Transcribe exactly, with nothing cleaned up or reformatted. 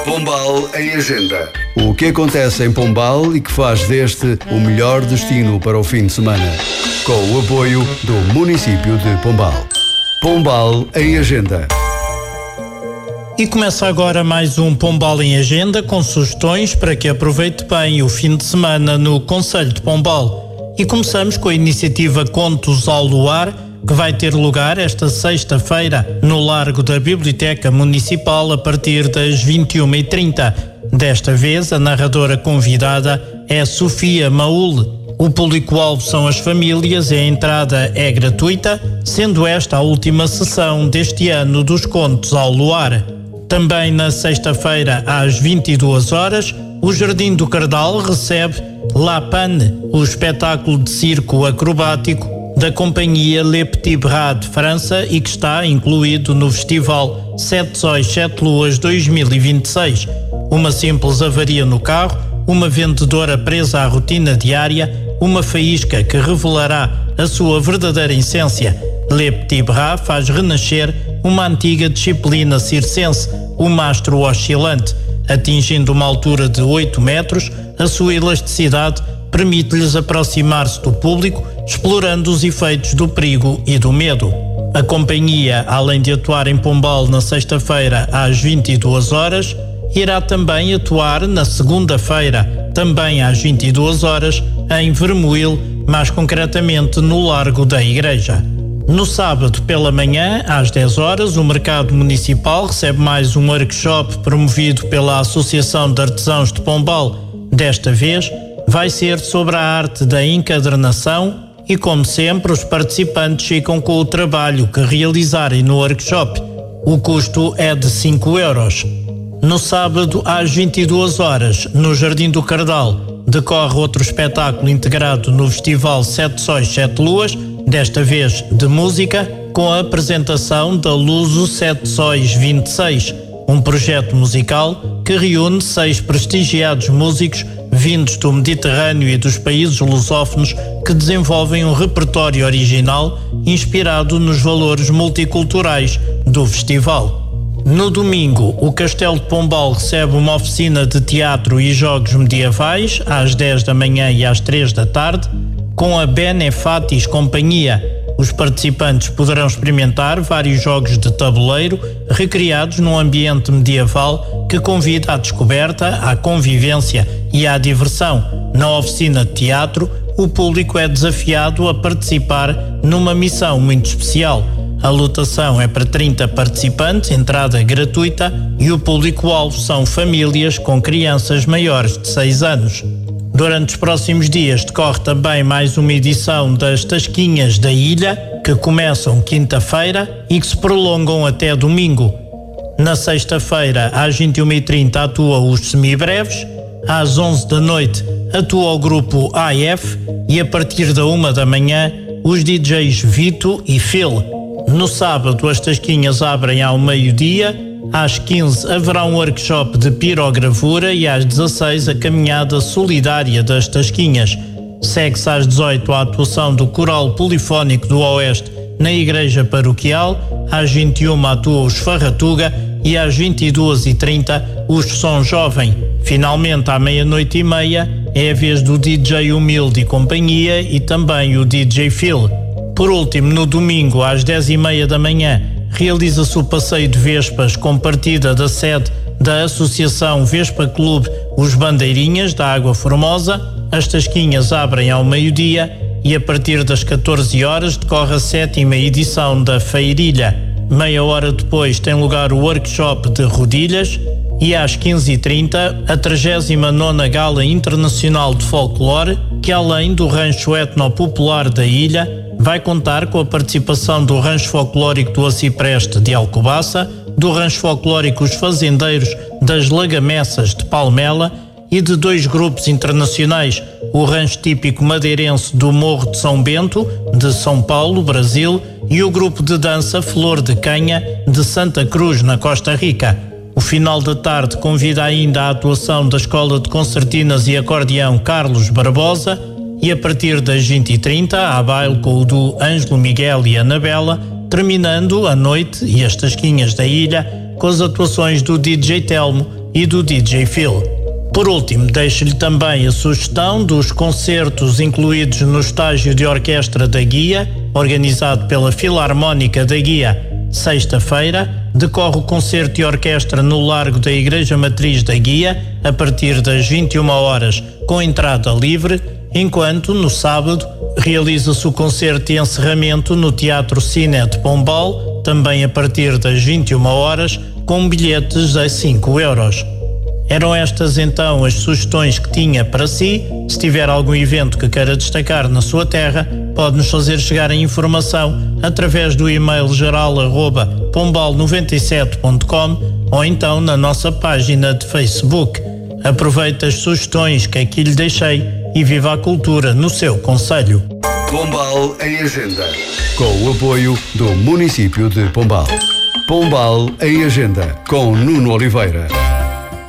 Pombal em Agenda. O que acontece em Pombal e que faz deste o melhor destino para o fim de semana. Com o apoio do município de Pombal. Pombal em Agenda. E começa agora mais um Pombal em Agenda com sugestões para que aproveite bem o fim de semana no concelho de Pombal. E começamos com a iniciativa Contos ao Luar, que vai ter lugar esta sexta-feira no Largo da Biblioteca Municipal a partir das vinte e uma e trinta. Desta vez, a narradora convidada é Sofia Maule. O público-alvo são as famílias e a entrada é gratuita, sendo esta a última sessão deste ano dos Contos ao Luar. Também na sexta-feira, às vinte e duas horas, o Jardim do Cardal recebe La Panne, o espetáculo de circo acrobático da companhia Le Petit Bras de França e que está incluído no Festival Sete Sóis Sete Luas dois mil e vinte e seis. Uma simples avaria no carro, uma vendedora presa à rotina diária, uma faísca que revelará a sua verdadeira essência. Le Petit Bras faz renascer uma antiga disciplina circense, o mastro oscilante. Atingindo uma altura de oito metros, a sua elasticidade permite-lhes aproximar-se do público, explorando os efeitos do perigo e do medo. A companhia, além de atuar em Pombal na sexta-feira às vinte e duas horas, irá também atuar na segunda-feira, também às vinte e duas horas, em Vermoil, mais concretamente no Largo da Igreja. No sábado pela manhã, às dez horas, o Mercado Municipal recebe mais um workshop promovido pela Associação de Artesãos de Pombal. Desta vez, vai ser sobre a arte da encadernação e, como sempre, os participantes ficam com o trabalho que realizarem no workshop. O custo é de cinco euros. No sábado, às vinte e duas horas, no Jardim do Cardal, decorre outro espetáculo integrado no Festival Sete Sóis Sete Luas, desta vez de música, com a apresentação da Luso Sete Sóis vinte e seis, um projeto musical que reúne seis prestigiados músicos vindos do Mediterrâneo e dos países lusófonos que desenvolvem um repertório original inspirado nos valores multiculturais do festival. No domingo, o Castelo de Pombal recebe uma oficina de teatro e jogos medievais às dez da manhã e às três da tarde, com a Benefatis Companhia. Os participantes poderão experimentar vários jogos de tabuleiro recriados num ambiente medieval que convida à descoberta, à convivência e à diversão. Na oficina de teatro, o público é desafiado a participar numa missão muito especial. A lotação é para trinta participantes, entrada gratuita, e o público-alvo são famílias com crianças maiores de seis anos. Durante os próximos dias decorre também mais uma edição das Tasquinhas da Ilha, que começam quinta-feira e que se prolongam até domingo. Na sexta-feira, às vinte e uma e trinta, atua os semibreves, às onze da noite atua o grupo A F e a partir da uma da manhã os D Js Vito e Phil. No sábado as Tasquinhas abrem ao meio-dia. Às quinze haverá um workshop de pirogravura e às dezasseis a caminhada solidária das Tasquinhas. Segue-se às dezoito a atuação do Coral Polifónico do Oeste na Igreja Paroquial, às vinte e uma atua os Farratuga e às vinte e duas e trinta os Som Jovem. Finalmente, à meia-noite e meia, é a vez do D J Humilde e Companhia e também o D J Phil. Por último, no domingo, às dez e meia da manhã, realiza-se o passeio de Vespas com partida da sede da Associação Vespa Clube Os Bandeirinhas da Água Formosa. As Tasquinhas abrem ao meio-dia e a partir das catorze horas decorre a sétima edição da Feirilha. Meia hora depois tem lugar o workshop de rodilhas e às quinze e trinta a trigésima nona Gala Internacional de Folclore, que além do rancho etnopopular da ilha, vai contar com a participação do Rancho Folclórico do Acipreste de Alcobaça, do Rancho Folclórico Os Fazendeiros das Lagamessas de Palmela e de dois grupos internacionais, o Rancho Típico Madeirense do Morro de São Bento, de São Paulo, Brasil, e o grupo de dança Flor de Canha, de Santa Cruz, na Costa Rica. O final da tarde convida ainda a atuação da Escola de Concertinas e Acordeão Carlos Barbosa, e a partir das vinte e trinta há baile com o do Ângelo Miguel e Anabela, terminando a noite e as Tasquinhas da Ilha com as atuações do D J Telmo e do D J Phil. Por último, deixo-lhe também a sugestão dos concertos incluídos no estágio de orquestra da Guia, organizado pela Filarmónica da Guia. Sexta-feira, decorre o concerto de orquestra no Largo da Igreja Matriz da Guia, a partir das vinte e uma horas, com entrada livre, enquanto, no sábado, realiza-se o concerto de encerramento no Teatro Cine de Pombal, também a partir das vinte e uma horas, com bilhetes a cinco euros. Eram estas então as sugestões que tinha para si. Se tiver algum evento que queira destacar na sua terra, pode-nos fazer chegar a informação através do e-mail geral arroba pombal noventa e sete ponto com ou então na nossa página de Facebook. Aproveite as sugestões que aqui lhe deixei e viva a cultura no seu concelho. Pombal em Agenda, com o apoio do município de Pombal. Pombal em Agenda, com Nuno Oliveira.